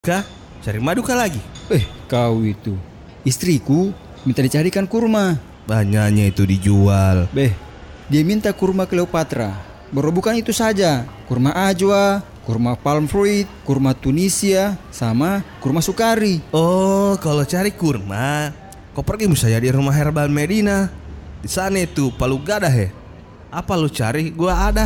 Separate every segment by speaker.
Speaker 1: Kah? Cari madu kah lagi?
Speaker 2: Kau itu. Istriku minta dicarikan kurma.
Speaker 1: Banyaknya itu dijual.
Speaker 2: Dia minta kurma Cleopatra. Baru bukan itu saja. Kurma ajwa, kurma palm fruit, kurma Tunisia, sama kurma sukari.
Speaker 1: Oh, kalau cari kurma, kau pergi misalnya di rumah herbal Medina. Di sana itu palu gadah he. Apa lu cari? Gua ada.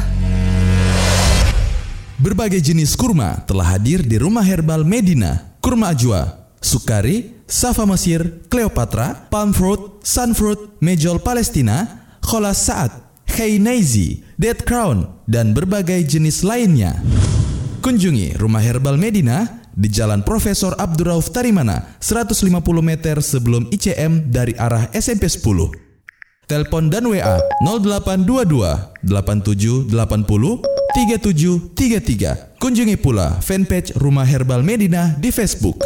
Speaker 3: Berbagai jenis kurma telah hadir di rumah herbal Medina. Kurma ajwa, sukari, safa Mesir, Cleopatra, palm fruit, sunfruit, mejol Palestina, kholas saat, Khainaizi, Dead Crown, dan berbagai jenis lainnya. Kunjungi rumah herbal Medina di Jalan Profesor Abdurrauf Tarimana, 150 meter sebelum ICM dari arah SMP 10. Telepon dan WA 0822 8780 3733. Kunjungi pula fanpage Rumah Herbal Medina di Facebook.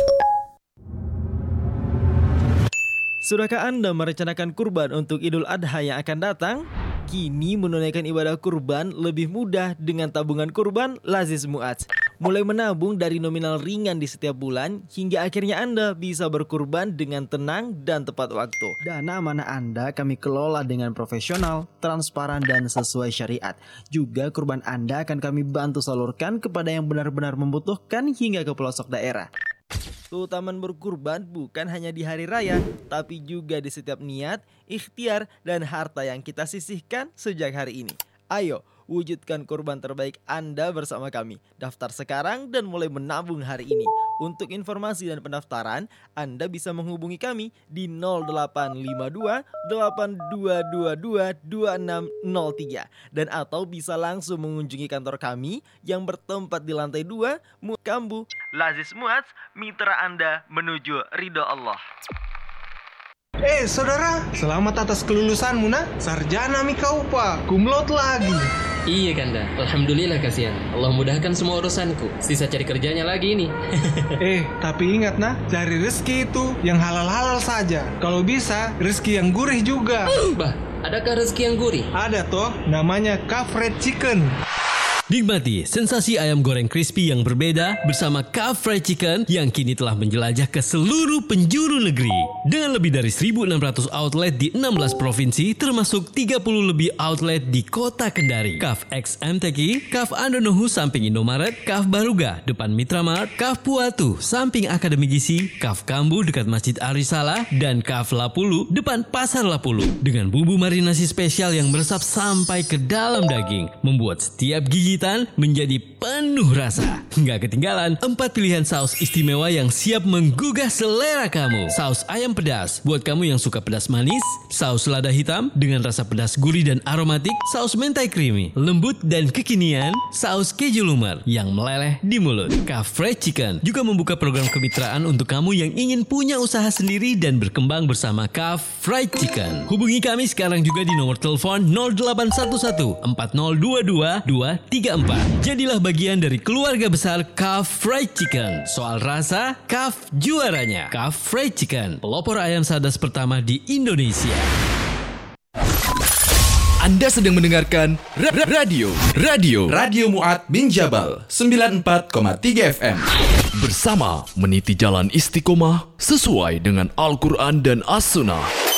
Speaker 4: Sudahkah Anda merencanakan kurban untuk Idul Adha yang akan datang? Kini menunaikan ibadah kurban lebih mudah dengan tabungan kurban Lazis Mu'adz. Mulai menabung dari nominal ringan di setiap bulan hingga akhirnya Anda bisa berkurban dengan tenang dan tepat waktu. Dana amanah Anda kami kelola dengan profesional, transparan dan sesuai syariat. Juga kurban Anda akan kami bantu salurkan kepada yang benar-benar membutuhkan hingga ke pelosok daerah. Keutamaan berkurban bukan hanya di hari raya, tapi juga di setiap niat, ikhtiar, dan harta yang kita sisihkan sejak hari ini. Ayo, wujudkan kurban terbaik Anda bersama kami. Daftar sekarang dan mulai menabung hari ini. Untuk informasi dan pendaftaran, Anda bisa menghubungi kami di 0852 8222 2603 dan atau bisa langsung mengunjungi kantor kami yang bertempat di lantai 2 Kambu. Lazis Mu'adz, mitra Anda menuju ridho Allah.
Speaker 5: Saudara, selamat atas kelulusanmu nak. Sarjana mi kau pak, kumlot lagi.
Speaker 6: Iya Kanda, alhamdulillah kasihan. Allah mudahkan semua urusanku. Sisa cari kerjanya lagi ini.
Speaker 5: Tapi ingat nak, cari rezeki itu yang halal-halal saja. Kalau bisa, rezeki yang gurih juga.
Speaker 6: Bah, adakah rezeki yang gurih?
Speaker 5: Ada toh, namanya Kaf Fried Chicken.
Speaker 7: Nikmati sensasi ayam goreng crispy yang berbeda bersama Kaf Fried Chicken yang kini telah menjelajah ke seluruh penjuru negeri. Dengan lebih dari 1.600 outlet di 16 provinsi termasuk 30 lebih outlet di kota Kendari. Kaf X MTQ, Kaf Andonohu samping Indomaret, Kaf Baruga depan Mitramart, Kaf Puatu samping Akademi Gizi, Kaf Kambu dekat Masjid Arisala, dan Kaf Lapulu depan Pasar Lapulu. Dengan bumbu marinasi spesial yang meresap sampai ke dalam daging, membuat setiap gigi menjadi penuh rasa. Nggak ketinggalan 4 pilihan saus istimewa yang siap menggugah selera kamu. Saus ayam pedas buat kamu yang suka pedas manis, saus lada hitam dengan rasa pedas gurih dan aromatik, saus mentai creamy, lembut dan kekinian, saus keju lumer yang meleleh di mulut. Kaf Fried Chicken juga membuka program kemitraan untuk kamu yang ingin punya usaha sendiri dan berkembang bersama Kaf Fried Chicken. Hubungi kami sekarang juga di nomor telepon 0811 4022 234. Jadilah bagian dari keluarga besar Kaf Fried Chicken. Soal rasa, Kaf juaranya. Kaf Fried Chicken, pelopor ayam sadas pertama di Indonesia.
Speaker 3: Anda sedang mendengarkan Radio Mu'adz bin Jabal 94,3 FM. Bersama meniti jalan istiqomah sesuai dengan Al-Quran dan As-Sunnah.